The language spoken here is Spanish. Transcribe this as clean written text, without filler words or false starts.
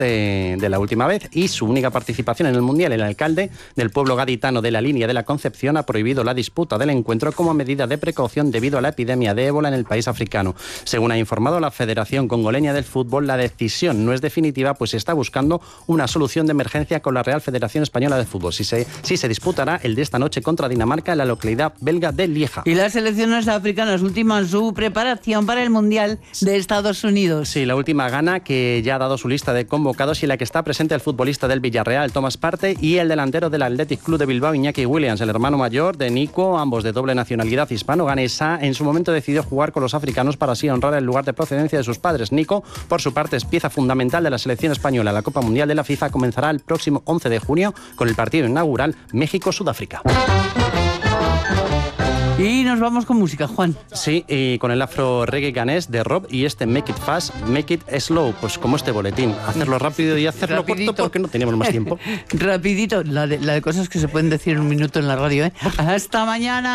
de la última vez, y su única participación en el Mundial. El alcalde del pueblo gaditano de la Línea de la Concepción ha prohibido la disputa del encuentro como medida de precaución debido a la epidemia de ébola en el país africano. Según ha informado la Federación Congoleña del Fútbol, la decisión no es definitiva, pues se está buscando una solución de emergencia con la Real Federación Española de Fútbol. Sí se disputará el de esta noche contra Dinamarca en la localidad belga de Lieja. Y las selecciones africanas ultiman su preparación para el Mundial de Estados Unidos. Sí, la última gana, que ya ha dado su lista de convocados y la que está presente el futbolista del Villarreal, Tomás Partey, y el delantero del Athletic Club de Bilbao, Iñaki Williams, el hermano mayor de Nico, ambos de doble nacionalidad hispano-ganesa. En su momento decidió jugar con los africanos para así honrar el lugar de procedencia de sus padres. Nico, por su parte, es pieza fundamental de la selección española. La Copa Mundial de la FIFA comenzará el próximo 11 de junio con el partido inaugural México-Sudáfrica. Y nos vamos con música, Juan. Sí, y con el afro reggae ganés de Rob y este Make It Fast, Make It Slow, pues como este boletín. Hacerlo rápido y hacerlo Rapidito. corto porque no tenemos más tiempo. Rapidito, la de cosas que se pueden decir en un minuto en la radio, ¿eh? Hasta mañana.